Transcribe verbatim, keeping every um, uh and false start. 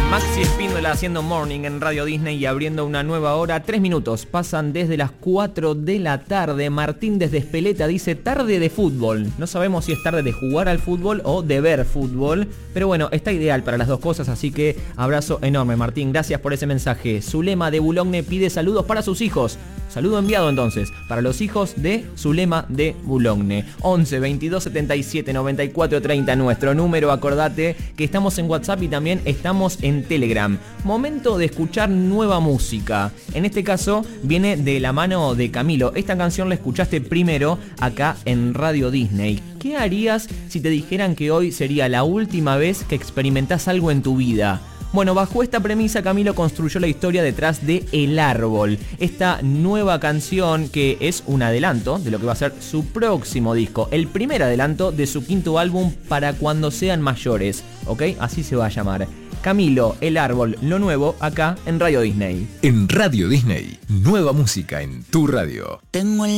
Maxi Espíndola haciendo Morning en Radio Disney y abriendo una nueva hora. Tres minutos, pasan desde las cuatro de la tarde. Martín desde Espeleta dice tarde de fútbol. No sabemos si es tarde de jugar al fútbol o de ver fútbol, pero bueno, está ideal para las dos cosas, así que abrazo enorme, Martín. Gracias por ese mensaje. Zulema de Boulogne pide saludos para sus hijos. Saludo enviado entonces para los hijos de Zulema de Boulogne. once, veintidós, setenta y siete, noventa y cuatro, treinta nuestro número. Acordate que estamos en WhatsApp y también estamos en Telegram. Momento de escuchar nueva música. En este caso viene de la mano de Camilo. Esta canción la escuchaste primero acá en Radio Disney. ¿Qué harías si te dijeran que hoy sería la última vez que experimentás algo en tu vida? Bueno, bajo esta premisa Camilo construyó la historia detrás de El Árbol, esta nueva canción que es un adelanto de lo que va a ser su próximo disco, el primer adelanto de su quinto álbum Para Cuando Sean Mayores, ¿ok? Así se va a llamar. Camilo, El Árbol, lo nuevo acá en Radio Disney. En Radio Disney, nueva música en tu radio. Tengo el